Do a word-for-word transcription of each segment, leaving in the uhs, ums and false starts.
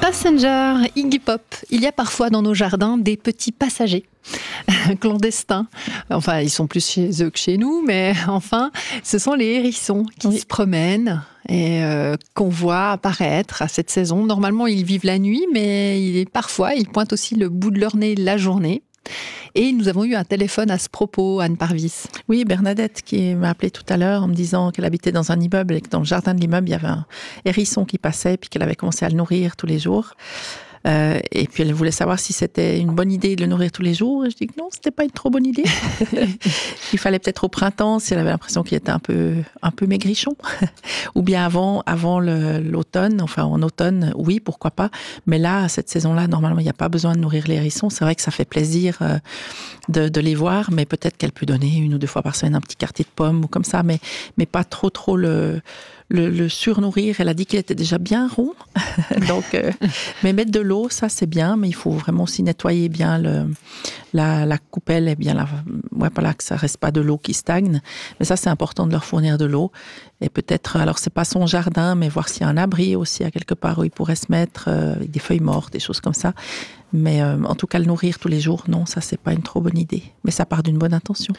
Passenger, Iggy Pop. Il y a parfois dans nos jardins des petits passagers clandestins. Enfin, ils sont plus chez eux que chez nous, mais enfin, ce sont les hérissons qui oui. se promènent et euh, qu'on voit apparaître à cette saison. Normalement, ils vivent la nuit, mais il est, parfois, ils pointent aussi le bout de leur nez la journée. Et nous avons eu un téléphone à ce propos, Anne Parvis. Oui, Bernadette qui m'a appelé tout à l'heure en me disant qu'elle habitait dans un immeuble et que dans le jardin de l'immeuble, il y avait un hérisson qui passait puis qu'elle avait commencé à le nourrir tous les jours. Euh, et puis elle voulait savoir si c'était une bonne idée de le nourrir tous les jours. Et je dis que non, c'était pas une trop bonne idée. Il fallait peut-être au printemps, si elle avait l'impression qu'il était un peu, un peu maigrichon. Ou bien avant, avant le, l'automne, enfin en automne, oui, pourquoi pas. Mais là, cette saison-là, normalement, il n'y a pas besoin de nourrir les hérissons. C'est vrai que ça fait plaisir euh, de, de les voir, mais peut-être qu'elle peut donner une ou deux fois par semaine un petit quartier de pommes ou comme ça, mais, mais pas trop, trop le... Le, le surnourrir. Elle a dit qu'il était déjà bien rond. Donc, euh, mais mettre de l'eau, ça c'est bien, mais il faut vraiment aussi nettoyer bien le, la, la coupelle et bien la, ouais, voilà, que ça reste pas de l'eau qui stagne. Mais ça c'est important de leur fournir de l'eau. Et peut-être, alors c'est pas son jardin, mais voir s'il y a un abri aussi à quelque part où il pourrait se mettre euh, avec des feuilles mortes, des choses comme ça. Mais euh, en tout cas, le nourrir tous les jours, non, ça c'est pas une trop bonne idée. Mais ça part d'une bonne intention.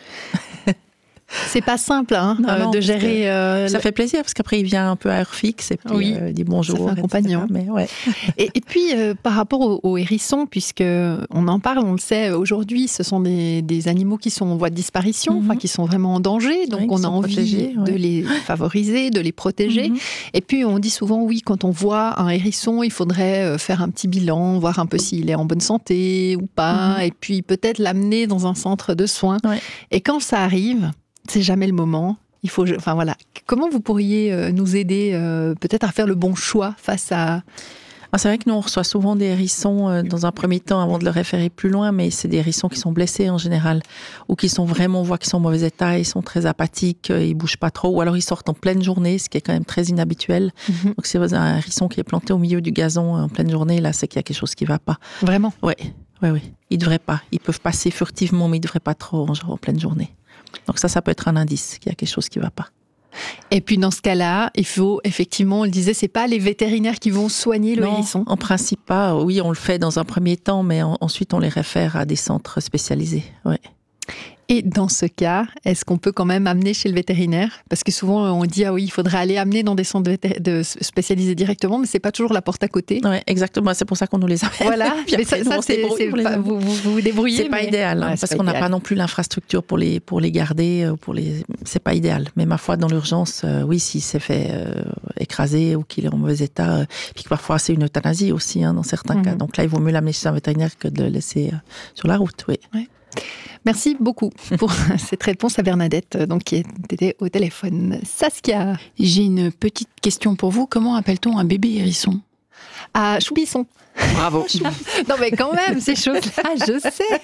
C'est pas simple hein, non, non, de gérer. Euh, ça le... fait plaisir parce qu'après il vient un peu à heure fixe et puis oui, euh, dit bonjour. Ça fait un compagnon. Mais ouais. et, et puis euh, par rapport aux au hérissons, puisque on en parle, on le sait aujourd'hui, ce sont des, des animaux qui sont en voie de disparition, mm-hmm. enfin qui sont vraiment en danger, donc oui, on a envie de ouais. les favoriser, de les protéger. Mm-hmm. Et puis on dit souvent oui, quand on voit un hérisson, il faudrait faire un petit bilan, voir un peu s'il est en bonne santé ou pas, mm-hmm. et puis peut-être l'amener dans un centre de soins. Ouais. Et quand ça arrive. C'est jamais le moment. Il faut, enfin voilà. Comment vous pourriez nous aider, euh, peut-être à faire le bon choix face à. Ah, c'est vrai que nous on reçoit souvent des hérissons euh, dans un premier temps avant de le référer plus loin, mais c'est des hérissons qui sont blessés en général ou qui sont vraiment, on voit qu'ils sont en mauvais état, ils sont très apathiques, ils bougent pas trop, ou alors ils sortent en pleine journée, ce qui est quand même très inhabituel. Mm-hmm. Donc si vous avez un hérisson qui est planté au milieu du gazon en pleine journée, là c'est qu'il y a quelque chose qui va pas. Vraiment. Oui, oui, oui. Ils devraient pas. Ils peuvent passer furtivement, mais ils devraient pas trop en, en pleine journée. Donc ça, ça peut être un indice qu'il y a quelque chose qui ne va pas. Et puis dans ce cas-là, il faut effectivement, on le disait, c'est pas les vétérinaires qui vont soigner le non, hérisson. En principe pas. Oui, on le fait dans un premier temps, mais en, ensuite on les réfère à des centres spécialisés. Ouais. Et dans ce cas, est-ce qu'on peut quand même amener chez le vétérinaire ? Parce que souvent, on dit, ah oui, il faudrait aller amener dans des centres vétér- de spécialisés directement, mais c'est pas toujours la porte à côté. Oui, exactement. C'est pour ça qu'on nous les amène. Voilà. Puis mais ça, ça c'est, c'est pas, vous, vous vous débrouillez. C'est pas mais... idéal, hein, ouais, parce pas qu'on n'a idéal. pas non plus l'infrastructure pour les, pour les garder. Pour les... C'est pas idéal. Mais ma foi, dans l'urgence, euh, oui, s'il s'est fait euh, écraser ou qu'il est en mauvais état, euh, puis que parfois c'est une euthanasie aussi, hein, dans certains mm-hmm. cas. Donc là, il vaut mieux l'amener chez un vétérinaire que de le laisser euh, sur la route. Oui. Ouais. Merci beaucoup pour cette réponse à Bernadette, donc, qui était au téléphone. Saskia. J'ai une petite question pour vous. Comment appelle-t-on un bébé hérisson ? Ah, Choubisson. Bravo. Non mais quand même, ces choses-là, je sais.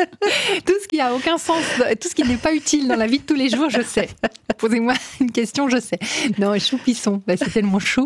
Tout ce qui n'a aucun sens, tout ce qui n'est pas utile dans la vie de tous les jours, je sais. Posez-moi une question, je sais. Non, Choupisson, bah, c'était mon chou.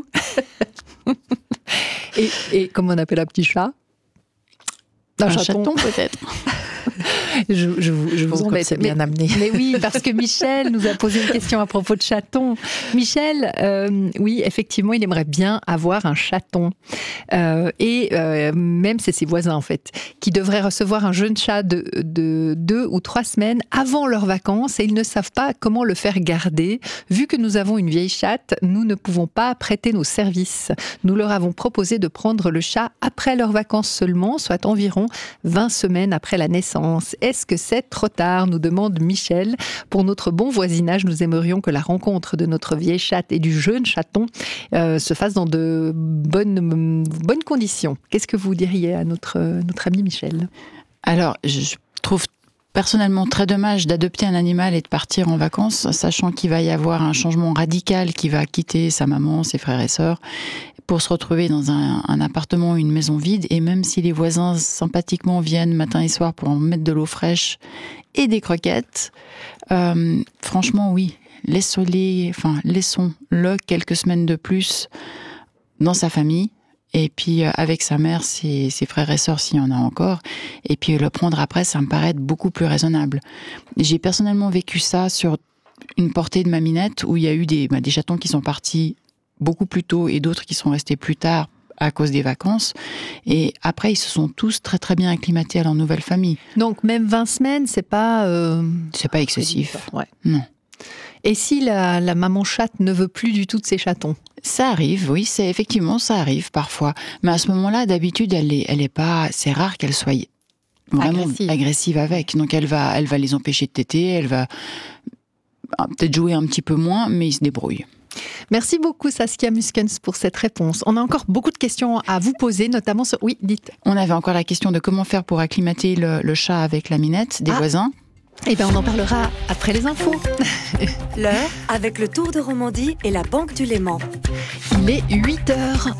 Et, et comment on appelle un petit chat ? Un, un chaton, chaton peut-être. Je, je, je vous embête. C'est bien mais, amené. Mais oui, parce que Michel nous a posé une question à propos de chatons. Michel, euh, oui, effectivement, il aimerait bien avoir un chaton. Euh, et euh, même c'est ses voisins, en fait, qui devraient recevoir un jeune chat de, de deux ou trois semaines avant leurs vacances et ils ne savent pas comment le faire garder. Vu que nous avons une vieille chatte, nous ne pouvons pas prêter nos services. Nous leur avons proposé de prendre le chat après leurs vacances seulement, soit environ vingt semaines après la naissance. Est-ce que c'est trop tard ? Nous demande Michel. Pour notre bon voisinage, nous aimerions que la rencontre de notre vieille chatte et du jeune chaton euh, se fasse dans de bonnes, bonnes conditions. Qu'est-ce que vous diriez à notre, notre ami Michel ? Alors, je trouve personnellement très dommage d'adopter un animal et de partir en vacances, sachant qu'il va y avoir un changement radical, qui va quitter sa maman, ses frères et sœurs, pour se retrouver dans un, un appartement ou une maison vide. Et même si les voisins sympathiquement viennent matin et soir pour en mettre de l'eau fraîche et des croquettes, euh, franchement oui, laissons-les, enfin laissons-le quelques semaines de plus dans sa famille. Et puis avec sa mère, ses, ses frères et sœurs s'il y en a encore, et puis le prendre après, ça me paraît être beaucoup plus raisonnable. J'ai personnellement vécu ça sur une portée de ma minette, où il y a eu des, bah, des chatons qui sont partis beaucoup plus tôt et d'autres qui sont restés plus tard à cause des vacances. Et après, ils se sont tous très très bien acclimatés à leur nouvelle famille. Donc même vingt semaines, c'est pas... Euh... C'est pas excessif. Ouais. Non. Et si la, la maman chatte ne veut plus du tout de ses chatons ? Ça arrive, oui, c'est effectivement, ça arrive parfois. Mais à ce moment-là, d'habitude, elle est, elle est pas, c'est rare qu'elle soit vraiment agressive. agressive avec. Donc elle va, elle va les empêcher de téter, elle va peut-être jouer un petit peu moins, mais ils se débrouillent. Merci beaucoup Saskia Muskens pour cette réponse. On a encore beaucoup de questions à vous poser, notamment sur... Oui, dites. On avait encore la question de comment faire pour acclimater le, le chat avec la minette des ah. voisins. Eh bien, on en parlera après les infos. L'heure avec le Tour de Romandie et la Banque du Léman. Il est huit heures.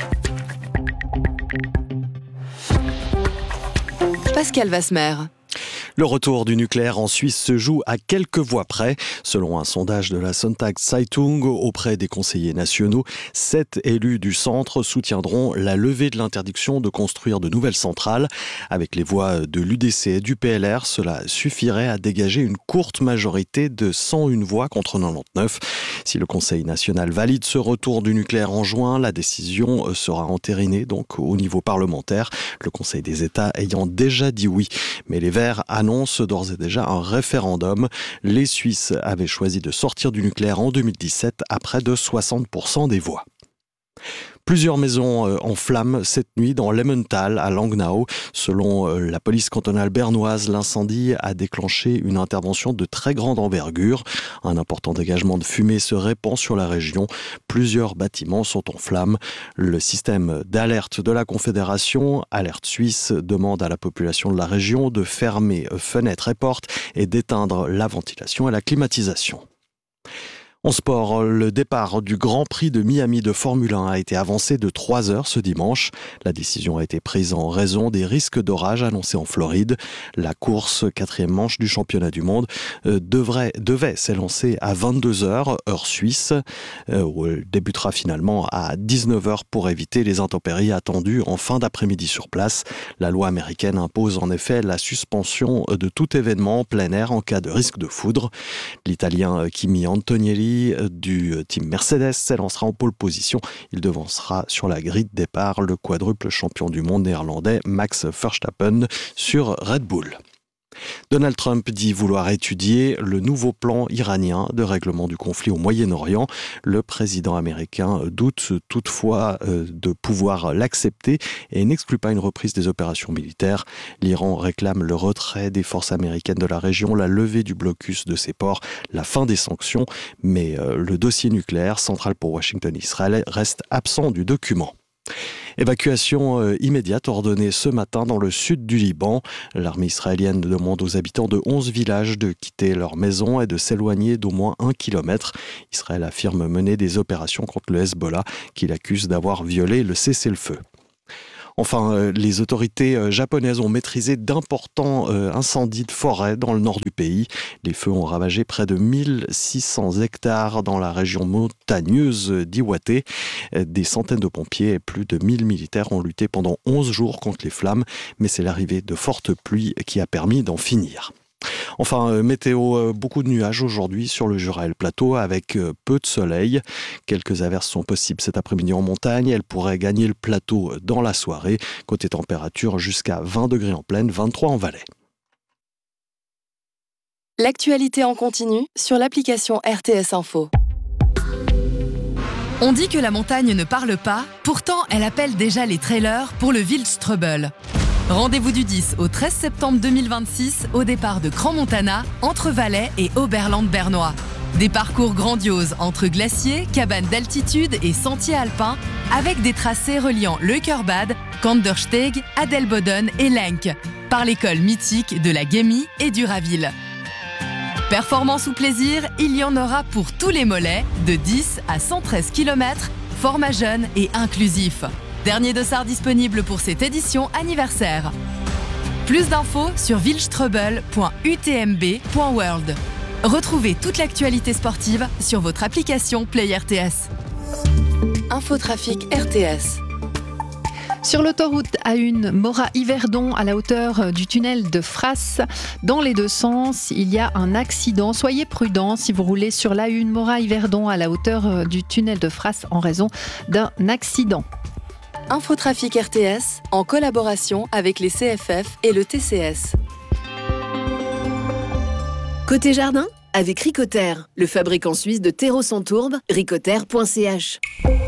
Pascal Vasmer. Le retour du nucléaire en Suisse se joue à quelques voix près. Selon un sondage de la Sonntagszeitung auprès des conseillers nationaux, sept élus du centre soutiendront la levée de l'interdiction de construire de nouvelles centrales. Avec les voix de l'U D C et du P L R, cela suffirait à dégager une courte majorité de cent une voix contre quatre-vingt-dix-neuf. Si le Conseil national valide ce retour du nucléaire en juin, la décision sera entérinée donc au niveau parlementaire, le Conseil des États ayant déjà dit oui. Mais les Verts annonce d'ores et déjà un référendum. Les Suisses avaient choisi de sortir du nucléaire en deux mille dix-sept à près de soixante pour cent des voix. Plusieurs maisons en flammes cette nuit dans l'Emmental à Langnau. Selon la police cantonale bernoise, l'incendie a déclenché une intervention de très grande envergure. Un important dégagement de fumée se répand sur la région. Plusieurs bâtiments sont en flammes. Le système d'alerte de la Confédération, Alerte Suisse, demande à la population de la région de fermer fenêtres et portes et d'éteindre la ventilation et la climatisation. En sport, le départ du Grand Prix de Miami de Formule un a été avancé de trois heures ce dimanche. La décision a été prise en raison des risques d'orage annoncés en Floride. La course, quatrième manche du championnat du monde, euh, devrait, devait s'élancer à vingt-deux heures, heure suisse, euh, où elle débutera finalement à dix-neuf heures pour éviter les intempéries attendues en fin d'après-midi sur place. La loi américaine impose en effet la suspension de tout événement en plein air en cas de risque de foudre. L'Italien Kimi Antonelli du team Mercedes s'élancera en pole position. Il devancera sur la grille de départ le quadruple champion du monde néerlandais Max Verstappen sur Red Bull. Donald Trump dit vouloir étudier le nouveau plan iranien de règlement du conflit au Moyen-Orient. Le président américain doute toutefois de pouvoir l'accepter et n'exclut pas une reprise des opérations militaires. L'Iran réclame le retrait des forces américaines de la région, la levée du blocus de ses ports, la fin des sanctions, mais le dossier nucléaire, central pour Washington et Israël, reste absent du document. Évacuation euh, immédiate ordonnée ce matin dans le sud du Liban. L'armée israélienne demande aux habitants de onze villages de quitter leur maison et de s'éloigner d'au moins un kilomètre. Israël affirme mener des opérations contre le Hezbollah qu'il accuse d'avoir violé le cessez-le-feu. Enfin, les autorités japonaises ont maîtrisé d'importants incendies de forêt dans le nord du pays. Les feux ont ravagé près de mille six cents hectares dans la région montagneuse d'Iwate. Des centaines de pompiers et plus de mille militaires ont lutté pendant onze jours contre les flammes, mais c'est l'arrivée de fortes pluies qui a permis d'en finir. Enfin, météo, beaucoup de nuages aujourd'hui sur le Jura et le plateau avec peu de soleil. Quelques averses sont possibles cet après-midi en montagne. Elles pourraient gagner le plateau dans la soirée. Côté température, jusqu'à vingt degrés en plaine, vingt-trois en Valais. L'actualité en continu sur l'application R T S Info. On dit que la montagne ne parle pas, pourtant elle appelle déjà les trailers pour le Wildstrubel. Rendez-vous du dix au treize septembre deux mille vingt-six au départ de Crans-Montana, entre Valais et Oberland bernois. Des parcours grandioses entre glaciers, cabanes d'altitude et sentiers alpins avec des tracés reliant Leukerbad, Kandersteg, Adelboden et Lenk par l'école mythique de la Gemmi et du Raville. Performance ou plaisir, il y en aura pour tous les mollets, de dix à cent treize kilomètres, format jeune et inclusif. Dernier dossard disponible pour cette édition anniversaire. Plus d'infos sur wildstrubel point u t m b point world. Retrouvez toute l'actualité sportive sur votre application Play R T S. Infotrafic R T S. Sur l'autoroute A un, Morat-Yverdon, à la hauteur du tunnel de Frasse, dans les deux sens, il y a un accident. Soyez prudents si vous roulez sur l'A un Morat-Yverdon à la hauteur du tunnel de Frasse en raison d'un accident. Infotrafic R T S, en collaboration avec les C F F et le T C S. Côté jardin, avec Ricoter, le fabricant suisse de terreaux sans tourbe, ricoter point c h.